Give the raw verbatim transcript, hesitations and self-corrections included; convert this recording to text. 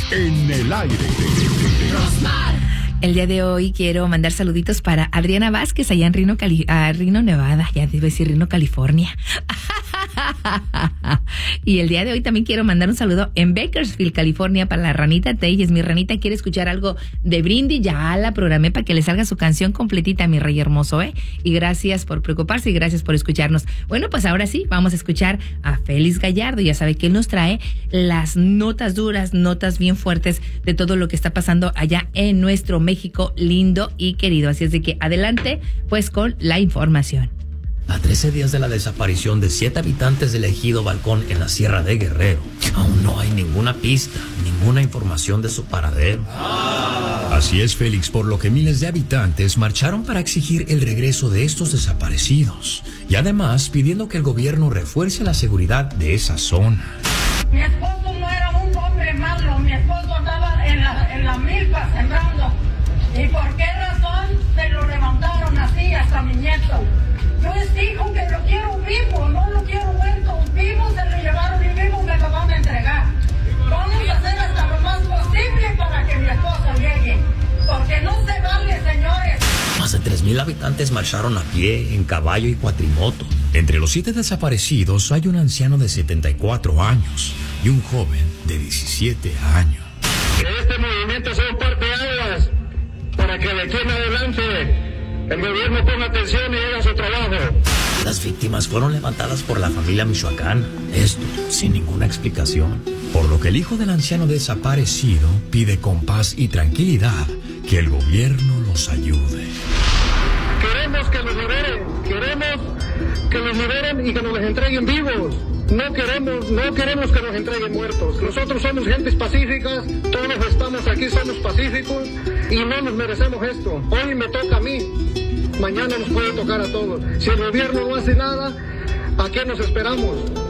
en el aire. El día de hoy quiero mandar saluditos para Adriana Vázquez allá en Reno, Cali- ah, Reno Nevada, ya debe decir Reno, California. Y el día de hoy también quiero mandar un saludo en Bakersfield, California, para la Ranita Telles. Mi Ranita quiere escuchar algo de Brindy, ya la programé para que le salga su canción completita, mi rey hermoso, ¿eh? Y gracias por preocuparse y gracias por escucharnos. Bueno, pues ahora sí, vamos a escuchar a Félix Gallardo. Ya sabe que él nos trae las notas duras, notas bien fuertes de todo lo que está pasando allá en nuestro México lindo y querido. Así es de que adelante, pues, con la información. A trece días de la desaparición de siete habitantes del ejido Balcón en la Sierra de Guerrero, aún no hay ninguna pista, ninguna información de su paradero. Así es, Félix, por lo que miles de habitantes marcharon para exigir el regreso de estos desaparecidos y además pidiendo que el gobierno refuerce la seguridad de esa zona. Mi esposo no era un hombre malo, mi esposo andaba en la, en la milpa sembrando. ¿Y por qué razón se lo levantaron así hasta mi nieto? Yo exijo que lo quiero vivo, no lo quiero muerto. Vivo se lo llevaron y vivo me lo van a entregar. Vamos a hacer hasta lo más posible para que mi esposo llegue. Porque no se vale, señores. Más de tres mil habitantes marcharon a pie, en caballo y cuatrimoto. Entre los siete desaparecidos hay un anciano de setenta y cuatro años y un joven de diecisiete años. Que este movimiento sea un parteaguas para que de aquí en adelante el gobierno ponga atención y haga su trabajo. Las víctimas fueron levantadas por la familia michoacana, esto sin ninguna explicación. Por lo que el hijo del anciano desaparecido pide con paz y tranquilidad que el gobierno los ayude. Queremos que los liberen, queremos que los liberen y que nos los entreguen vivos. No queremos, no queremos que nos entreguen muertos. Nosotros somos gentes pacíficas, todos estamos aquí, somos pacíficos y no nos merecemos esto. Hoy me toca a mí, mañana nos puede tocar a todos. Si el gobierno no hace nada, ¿a qué nos esperamos?